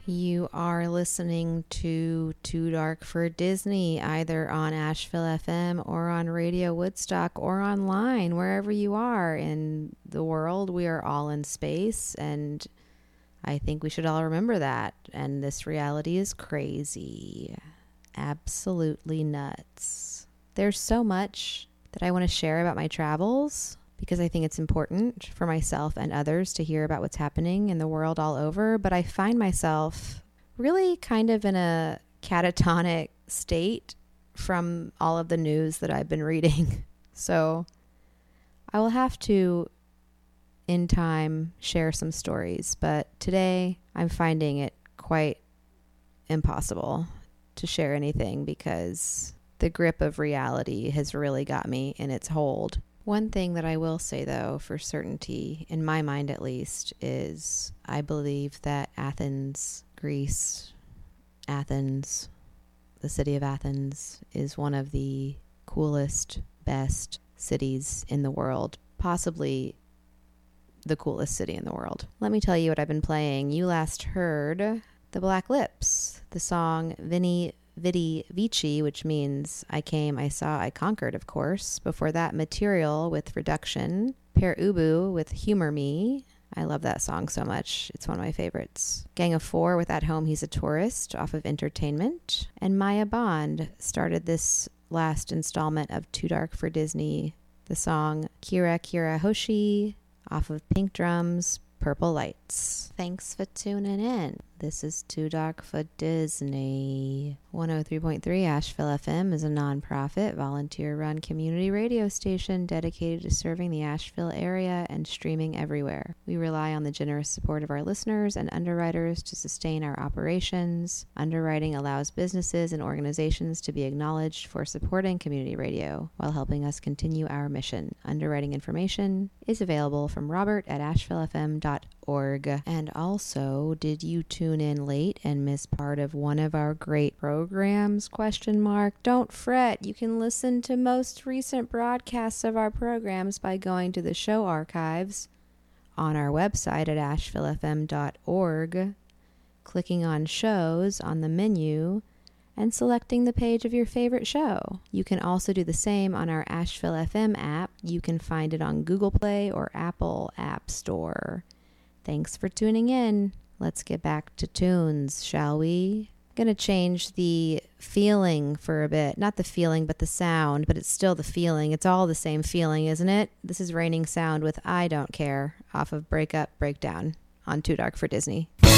You are listening to Too Dark for Disney, either on Asheville FM or on Radio Woodstock or online, wherever you are in the world. We are all in space, and I think we should all remember that. And this reality is crazy. Absolutely nuts. There's so much that I want to share about my travels, because I think it's important for myself and others to hear about what's happening in the world all over. But I find myself really kind of in a catatonic state from all of the news that I've been reading. So I will have to, in time, share some stories. But today I'm finding it quite impossible to share anything because the grip of reality has really got me in its hold. One thing that I will say, though, for certainty, in my mind at least, is I believe that Athens, Greece, Athens, the city of Athens, is one of the coolest, best cities in the world, possibly the coolest city in the world. Let me tell you what I've been playing. You last heard the Black Lips, the song Veni Vidi Vici, which means I came, I saw, I conquered, of course. Before that, Material with Reduction, Per Ubu with Humor Me. I love that song so much. It's one of my favorites. Gang of Four with At Home He's a Tourist off of Entertainment. And Maya Bond started this last installment of Too Dark for Disney, the song Kira Kira Hoshi off of Pink Drums, Purple Lights. Thanks for tuning in. This is Too Dark for Disney. 103.3 Asheville FM is a nonprofit, volunteer-run community radio station dedicated to serving the Asheville area and streaming everywhere. We rely on the generous support of our listeners and underwriters to sustain our operations. Underwriting allows businesses and organizations to be acknowledged for supporting community radio while helping us continue our mission. Underwriting information is available from Robert at ashevillefm.org. And also, did you tune in late and miss part of one of our great programs? ? Don't fret. You can listen to most recent broadcasts of our programs by going to the show archives on our website at ashevillefm.org, clicking on shows on the menu, and selecting the page of your favorite show. You can also do the same on our Asheville FM app. You can find it on Google Play or Apple App Store. Thanks for tuning in. Let's get back to tunes, shall we? I'm going to change the feeling for a bit. Not the feeling, but the sound, but it's still the feeling. It's all the same feeling, isn't it? This is Raining Sound with I Don't Care off of Break Up, Breakdown on Too Dark for Disney.